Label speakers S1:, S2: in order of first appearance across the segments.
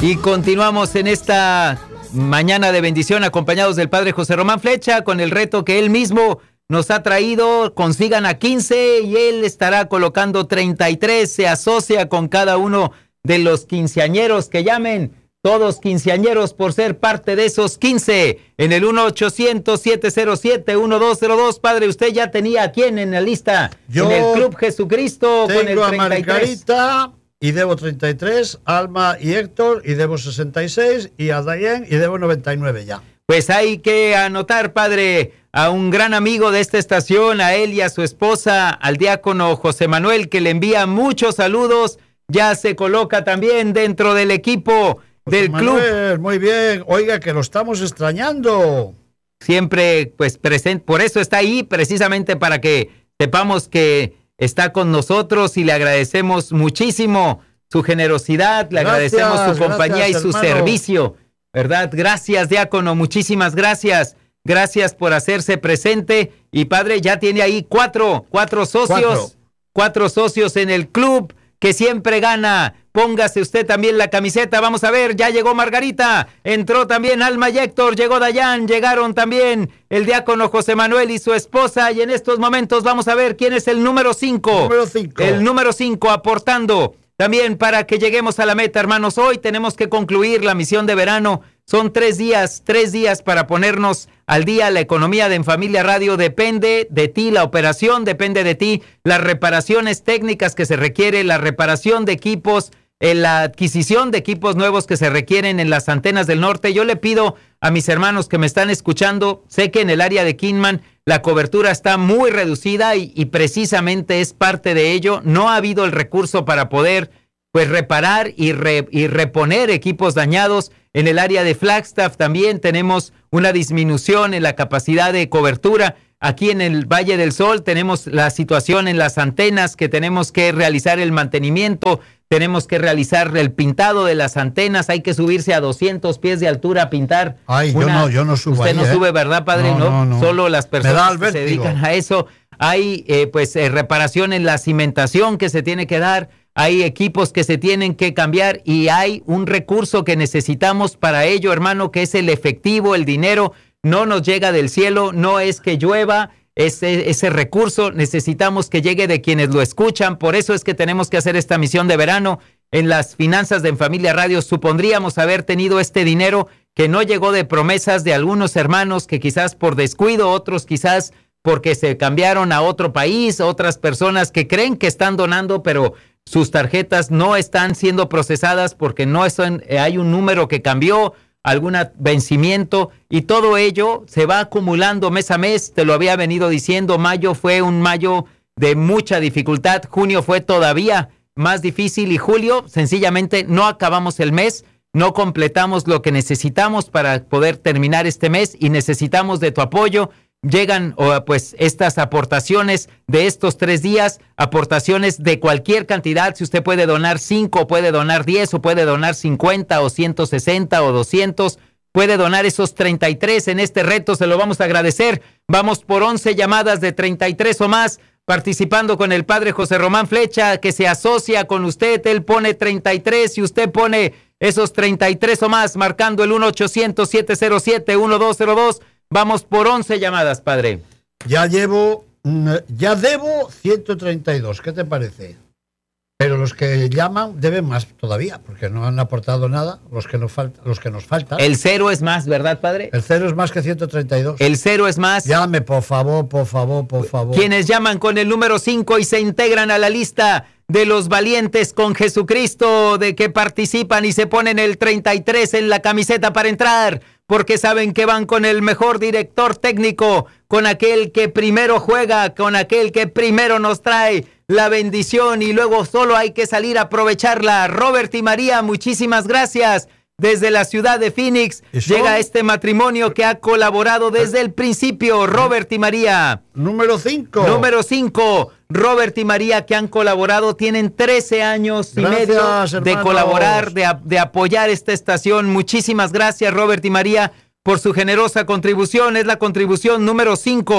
S1: Y continuamos en esta mañana de bendición acompañados del Padre José Román Flecha con el reto que él mismo nos ha traído. Consigan a 15 y él estará colocando 33. Se asocia con cada uno de los quinceañeros que llamen. Todos quinceañeros por ser parte de esos 15 en el 1-800-707-1202. Padre, usted ya tenía a quién en la lista.
S2: Yo
S1: en el Club Jesucristo
S2: tengo
S1: con el 33.
S2: A Margarita y debo 33, Alma y Héctor y debo 66 y a Dayen y debo 99 ya.
S1: Pues hay que anotar, padre, a un gran amigo de esta estación, a él y a su esposa, al diácono José Manuel, que le envía muchos saludos. Ya se coloca también dentro del equipo del club.
S2: Muy bien, oiga que lo estamos extrañando.
S1: Siempre pues presente, por eso está ahí, precisamente para que sepamos que está con nosotros y le agradecemos muchísimo su generosidad, le agradecemos su compañía y su servicio, ¿verdad? Gracias, diácono, muchísimas gracias. Gracias por hacerse presente. Y padre, ya tiene ahí cuatro socios, cuatro socios en el club que siempre gana. Póngase usted también la camiseta. Vamos a ver, ya llegó Margarita, entró también Alma y Héctor, llegó Dayan, llegaron también el diácono José Manuel y su esposa. Y en estos momentos vamos a ver quién es el número 5. El número 5 aportando también para que lleguemos a la meta, hermanos. Hoy tenemos que concluir la misión de verano. Son 3 días para ponernos al día. La economía de En Familia Radio depende de ti, la operación depende de ti, las reparaciones técnicas que se requiere, la reparación de equipos, la adquisición de equipos nuevos que se requieren en las antenas del norte. Yo le pido a mis hermanos que me están escuchando, sé que en el área de Kingman la cobertura está muy reducida y precisamente es parte de ello. No ha habido el recurso para poder pues reparar y reponer equipos dañados. En el área de Flagstaff también tenemos una disminución en la capacidad de cobertura. Aquí en el Valle del Sol tenemos la situación en las antenas que tenemos que realizar el mantenimiento, tenemos que realizar el pintado de las antenas, hay que subirse a 200 pies de altura a pintar.
S2: Ay, yo no subo.
S1: Usted
S2: ahí,
S1: no sube, ¿verdad, padre? No. Solo las personas que se dedican a eso. Hay reparación en la cimentación que se tiene que dar. Hay equipos que se tienen que cambiar y hay un recurso que necesitamos para ello, hermano, que es el efectivo, el dinero. No nos llega del cielo, no es que llueva, ese recurso necesitamos que llegue de quienes lo escuchan. Por eso es que tenemos que hacer esta misión de verano. En las finanzas de En Familia Radio supondríamos haber tenido este dinero que no llegó de promesas de algunos hermanos que quizás por descuido, otros quizás porque se cambiaron a otro país, otras personas que creen que están donando, pero sus tarjetas no están siendo procesadas porque no hay un número que cambió, algún vencimiento, y todo ello se va acumulando mes a mes. Te lo había venido diciendo, mayo fue un mayo de mucha dificultad, junio fue todavía más difícil y julio sencillamente no acabamos el mes, no completamos lo que necesitamos para poder terminar este mes y necesitamos de tu apoyo. Llegan pues estas aportaciones de estos 3 días, aportaciones de cualquier cantidad. Si usted puede donar 5, puede donar 10, o puede donar 50 o 160 o 200, puede donar esos 33 en este reto, se lo vamos a agradecer. Vamos por 11 llamadas de 33 o más, participando con el Padre José Román Flecha, que se asocia con usted. Él pone 33 y usted pone esos 33 o más, marcando el 1-800-707-1202. Vamos por 11 llamadas, padre.
S2: Ya debo 132, ¿qué te parece? Pero los que llaman deben más todavía, porque no han aportado nada, los que nos faltan.
S1: El 0 es más, ¿verdad, padre?
S2: El 0 es más que 132.
S1: El 0 es más.
S2: Llame, por favor.
S1: Quienes llaman con el número 5 y se integran a la lista de los valientes con Jesucristo, de que participan y se ponen el 33 en la camiseta para entrar, porque saben que van con el mejor director técnico, con aquel que primero juega, con aquel que primero nos trae la bendición y luego solo hay que salir a aprovecharla. Robert y María, muchísimas gracias. Desde la ciudad de Phoenix llega este matrimonio que ha colaborado desde el principio, Robert y María.
S2: Número 5.
S1: Robert y María, que han colaborado, tienen 13 años y medio de colaborar, de apoyar esta estación. Muchísimas gracias, Robert y María, por su generosa contribución. Es la contribución número 5.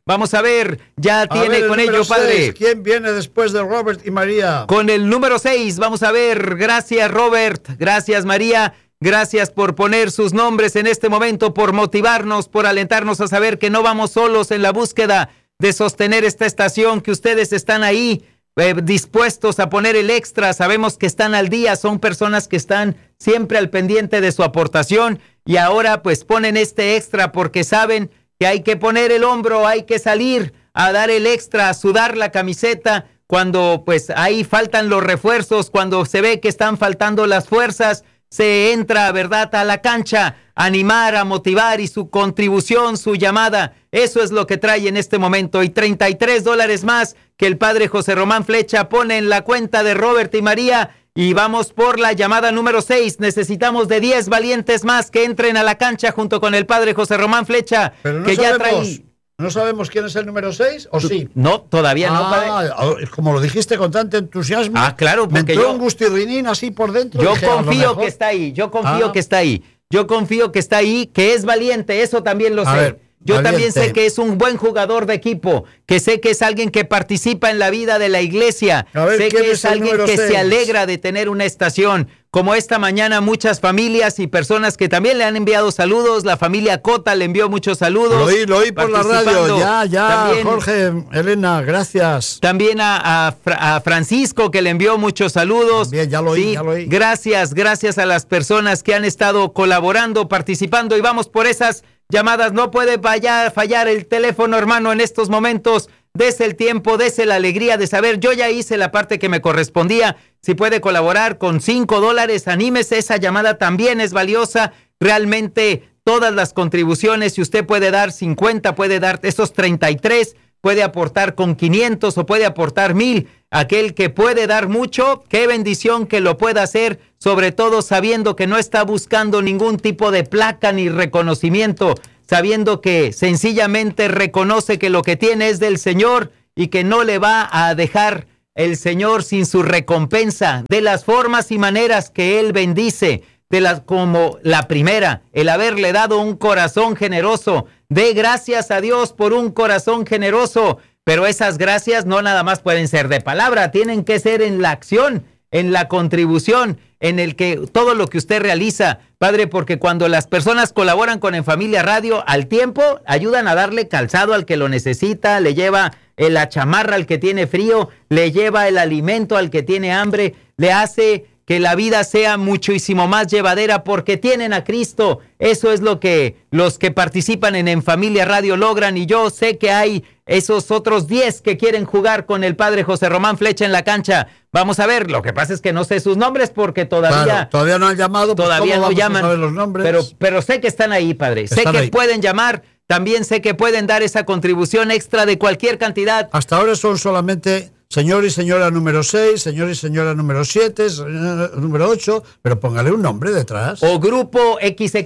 S1: Vamos a ver, ya tiene con ello,
S2: 6,
S1: padre.
S2: ¿quién viene después de Robert y María?
S1: Con el número 6, vamos a ver. Gracias, Robert. Gracias, María. Gracias por poner sus nombres en este momento, por motivarnos, por alentarnos a saber que no vamos solos en la búsqueda de sostener esta estación, que ustedes están ahí dispuestos a poner el extra. Sabemos que están al día, son personas que están siempre al pendiente de su aportación y ahora pues ponen este extra porque saben que hay que poner el hombro, hay que salir a dar el extra, a sudar la camiseta cuando pues ahí faltan los refuerzos, cuando se ve que están faltando las fuerzas. Se entra, ¿verdad?, a la cancha, a animar, a motivar y su contribución, su llamada, eso es lo que trae en este momento. Y $33 más que el padre José Román Flecha pone en la cuenta de Robert y María. Y vamos por la llamada número 6. Necesitamos de 10 valientes más que entren a la cancha junto con el padre José Román Flecha.
S2: Pero no
S1: que
S2: sabemos,
S1: ya trae...
S2: ¿No sabemos quién es el número 6 o sí?
S1: No, todavía no, padre.
S2: Como lo dijiste con tanto entusiasmo.
S1: Claro,
S2: me
S1: porque
S2: entró un gustirrinín así por dentro.
S1: Yo
S2: dije,
S1: confío que está ahí, yo confío que está ahí. Yo confío que está ahí, que es valiente, eso también lo sé.
S2: Ver,
S1: yo
S2: valiente.
S1: también sé que es un buen jugador de equipo, que sé que es alguien que participa en la vida de la iglesia, sé que es alguien que se alegra de tener una estación. Como esta mañana muchas familias y personas que también le han enviado saludos, la familia Cota le envió muchos saludos.
S2: Lo oí por la radio, ya,
S1: también,
S2: Jorge, Elena, gracias.
S1: También a Francisco que le envió muchos saludos.
S2: También, ya lo oí.
S1: Gracias a las personas que han estado colaborando, participando y vamos por esas llamadas. No puede fallar el teléfono, hermano, en estos momentos. Dese el tiempo, dese la alegría de saber, yo ya hice la parte que me correspondía. Si puede colaborar con $5, anímese, esa llamada también es valiosa. Realmente todas las contribuciones, si usted puede dar 50, puede dar esos 33, puede aportar con 500 o puede aportar 1000. Aquel que puede dar mucho, qué bendición que lo pueda hacer, sobre todo sabiendo que no está buscando ningún tipo de placa ni reconocimiento, sabiendo que sencillamente reconoce que lo que tiene es del Señor y que no le va a dejar el Señor sin su recompensa, de las formas y maneras que Él bendice, como la primera, el haberle dado un corazón generoso. Dé gracias a Dios por un corazón generoso, pero esas gracias no nada más pueden ser de palabra, tienen que ser en la acción, en la contribución, en el que todo lo que usted realiza, padre, porque cuando las personas colaboran con En Familia Radio, al tiempo ayudan a darle calzado al que lo necesita, le lleva la chamarra al que tiene frío, le lleva el alimento al que tiene hambre, le hace que la vida sea muchísimo más llevadera porque tienen a Cristo. Eso es lo que los que participan en Familia Radio logran, y yo sé que hay esos otros 10 que quieren jugar con el padre José Román Flecha en la cancha. Vamos a ver, lo que pasa es que no sé sus nombres porque todavía
S2: no han llamado,
S1: todavía no llaman,
S2: a saber los nombres?
S1: Pero sé que están ahí, padre. Sé que
S2: ahí.
S1: Pueden llamar, también sé que pueden dar esa contribución extra de cualquier cantidad.
S2: Hasta ahora son solamente señor y señora número 6, señor y señora número 7, número 8, pero póngale un nombre detrás.
S1: O grupo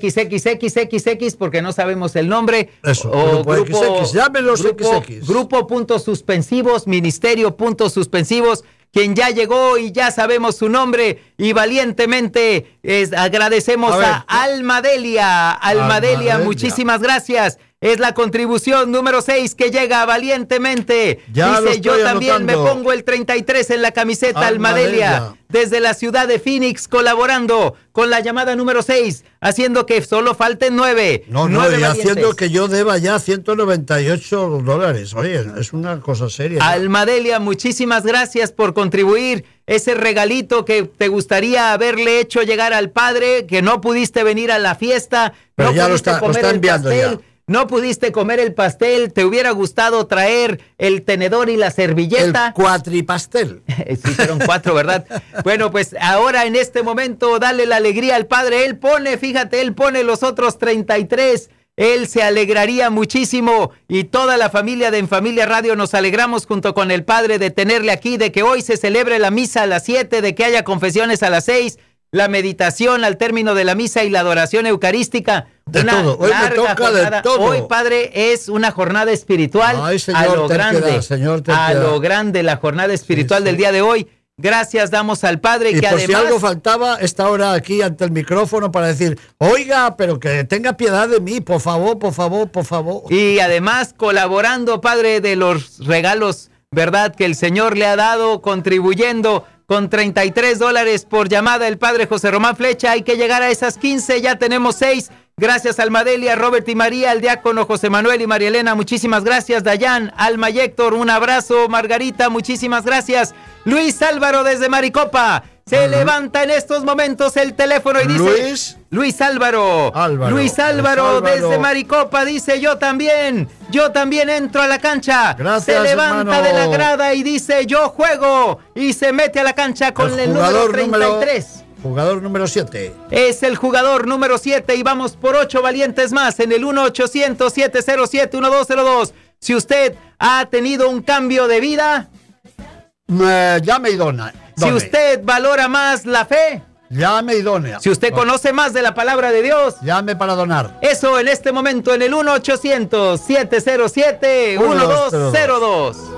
S1: XXXXXX, porque no sabemos el nombre.
S2: Eso,
S1: o
S2: grupo XX, llámenlos XX.
S1: Grupo puntos suspensivos, ministerio puntos suspensivos, quien ya llegó y ya sabemos su nombre, y valientemente agradecemos a Almadelia. Almadelia, muchísimas gracias. Es la contribución número 6 que llega valientemente.
S2: Ya
S1: dice, yo también
S2: anotando.
S1: me pongo el 33 en la camiseta, Almadelia. Desde la ciudad de Phoenix, colaborando con la llamada número 6, haciendo que solo falten 9.
S2: No, y haciendo que yo deba ya $198. Oye, es una cosa seria.
S1: Almadelia, muchísimas gracias por contribuir. Ese regalito que te gustaría haberle hecho llegar al padre, que no pudiste venir a la fiesta.
S2: Pero
S1: no
S2: ya lo está enviando ya.
S1: No pudiste comer el pastel, te hubiera gustado traer el tenedor y la servilleta.
S2: El cuatripastel.
S1: Sí, fueron 4, ¿verdad? Bueno, pues ahora en este momento dale la alegría al padre. Él pone los otros 33. Él se alegraría muchísimo, y toda la familia de En Familia Radio nos alegramos junto con el padre de tenerle aquí, de que hoy se celebre la misa a las 7, de que haya confesiones a las 6. La meditación al término de la misa y la adoración eucarística.
S2: De todo. Hoy me toca jornada. De todo.
S1: Hoy, padre, es una jornada espiritual.
S2: Ay, señor,
S1: a lo grande.
S2: Señor,
S1: a lo grande la jornada espiritual del día de hoy. gracias damos al Padre
S2: y
S1: que
S2: por
S1: además...
S2: si algo faltaba, está ahora aquí ante el micrófono para decir, oiga, pero que tenga piedad de mí, por favor, por favor, por favor.
S1: Y además colaborando, Padre, de los regalos, ¿verdad?, que el Señor le ha dado, contribuyendo con $33 por llamada el Padre José Román Flecha. Hay que llegar a esas 15, ya tenemos 6. Gracias Almadelia, Robert y María, el diácono José Manuel y María Elena, muchísimas gracias. Dayan, Alma y Héctor, un abrazo. Margarita, muchísimas gracias. Luis Álvaro desde Maricopa. Se levanta en estos momentos el teléfono y dice... Luis Álvaro. Luis Álvaro desde Maricopa dice, yo también entro a la cancha.
S2: Gracias,
S1: se levanta
S2: hermano.
S1: de la grada y dice, yo juego. Y se mete a la cancha con el número 33.
S2: Jugador número 7.
S1: Es el jugador número 7 y vamos por 8 valientes más en el 1-800-707-1202. Si usted ha tenido un cambio de vida...
S2: llame y dona.
S1: Si usted valora más la fe,
S2: llame y done.
S1: Si usted conoce más de la palabra de Dios,
S2: llame para donar.
S1: Eso en este momento en el 1-800-707-1202.